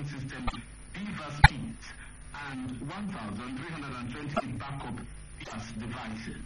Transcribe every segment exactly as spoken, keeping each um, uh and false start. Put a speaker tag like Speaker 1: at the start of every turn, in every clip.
Speaker 1: system Viva Speed and one thousand three hundred twenty backup devices.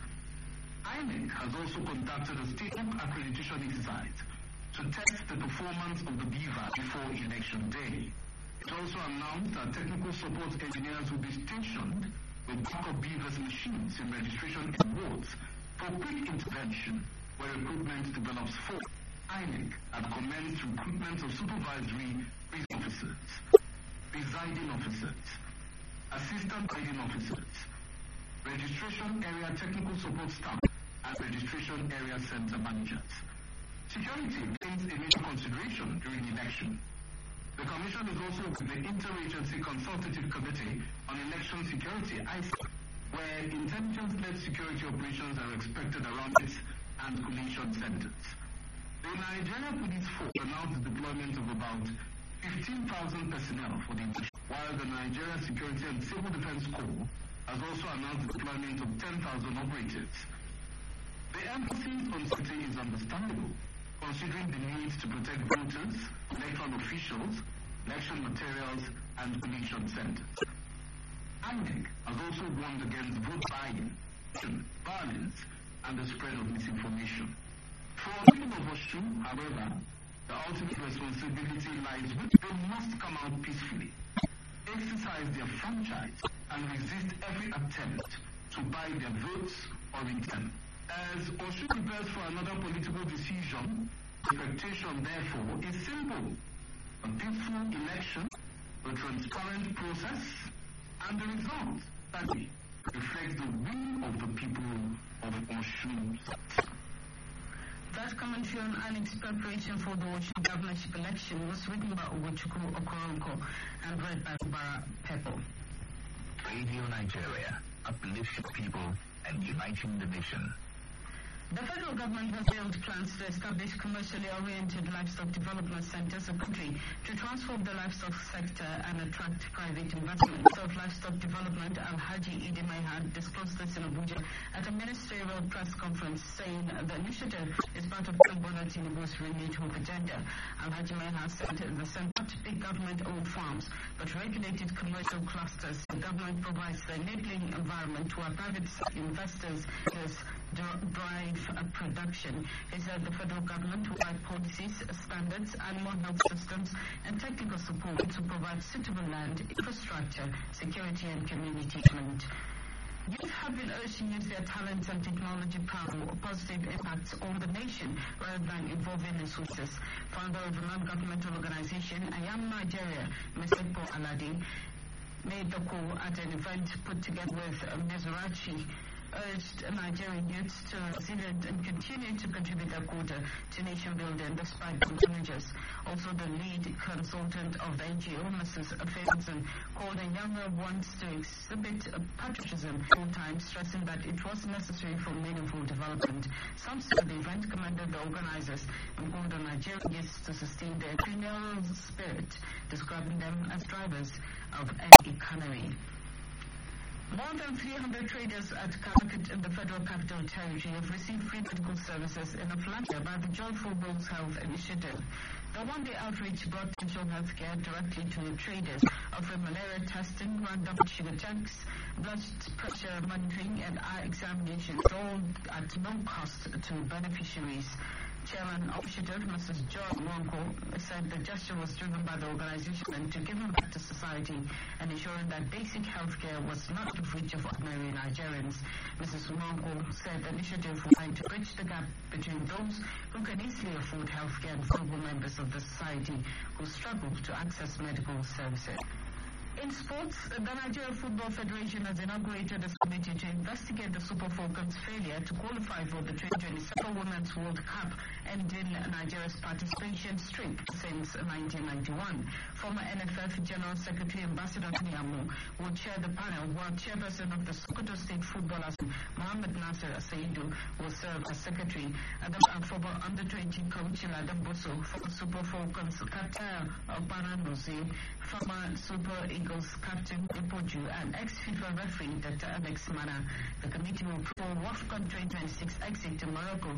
Speaker 1: I N E C has also conducted a state-of accreditation exercise to test the performance of the Viva before election day. It also announced that technical support engineers will be stationed with backup Beavers machines in registration wards for quick intervention where recruitment develops for. I N E C had commenced recruitment of supervisory officers, presiding officers, assistant grading officers, registration area technical support staff, and registration area center managers. Security remains a major consideration during the election. The Commission is also with the Interagency Consultative Committee on Election Security, I C E, where intelligence-led security operations are expected around its and collation centers. The Nigeria Police Force announced the deployment of about fifteen thousand personnel for the election, while the Nigeria Security and Civil Defense Corps has also announced the deployment of ten thousand operatives. The emphasis on safety is understandable, considering the need to protect voters, electoral officials, election materials, and collation centers. I N E C has also warned against vote buying, violence, and the spread of misinformation. For the people of Osun, however, the ultimate responsibility lies with them must come out peacefully, exercise their franchise, and resist every attempt to buy their votes or return. As Osun prepares for another political decision, the expectation, therefore, is simple: a peaceful election, a transparent process, and the result that reflects the will of the people of Osun.
Speaker 2: That commentary on I N E C's preparation for the Osun governorship election was written by Ugochukwu Okoronko and read by Ubara Pepple.
Speaker 3: Radio Nigeria, uplifting people and uniting the nation.
Speaker 2: The federal government has built plans to establish commercially oriented livestock development centers in the country to transform the livestock sector and attract private investment. Minister of Livestock Development Alhaji Idi Maiha disclosed this in Abuja at a ministerial press conference, saying the initiative is part of Bola Tinubu's renewed hope agenda. Alhaji Maiha said the center not big government-owned farms but regulated commercial clusters. The government provides the enabling environment where private investors drive production. He said the federal government will provide policies, standards, animal health systems, and technical support to provide suitable land, infrastructure, security, and community development. Youth have been urged to use their talents and technology power for positive impacts on the nation rather than involving resources. Founder of the non-governmental organization I Am Nigeria, Mister Paul Aladi, made the call at an event put together with Mizrachi, urged Nigerian youths to resilient and continue to contribute their quota to nation building despite the challenges. Also, the lead consultant of the N G O, Missus Ferguson, called on younger ones to exhibit patriotism full time, stressing that it was necessary for meaningful development. Some said the event commended the organizers and called on Nigerian youths to sustain their entrepreneurial spirit, describing them as drivers of an economy. More than three hundred traders at Calicut in the Federal Capital Territory have received free medical services in Atlanta by the Joyful Bulls Health Initiative. The one-day outreach brought potential health care directly to traders, offering malaria testing, random sugar checks, blood pressure monitoring, and eye examinations, all at no cost to beneficiaries. Chairman of Initiative, Missus John Wonko, said the gesture was driven by the organization to give back to society and ensuring that basic health care was not the reach of ordinary Nigerians. Missus Wonko said the initiative was trying to bridge the gap between those who can easily afford health care and vulnerable members of the society who struggle to access medical services. In sports, the Nigeria Football Federation has inaugurated a committee to investigate the Super Falcons' failure to qualify for the twenty twenty-seven Women's World Cup, ending Nigeria's participation streak since nineteen ninety-one. Former N F F General Secretary Ambassador Niamu will chair the panel, while chairperson of the Sokoto State Football Association, Mohammed Nasser Saidu, will serve as secretary. And the former under twenty coach Ladan Boso, former Super Falcons captain Obana Nozi, former Super Eagles captain Ipoju, and ex-FIFA referee Doctor Alex Mana. The committee will propose WAFCON twenty twenty-six exit to Morocco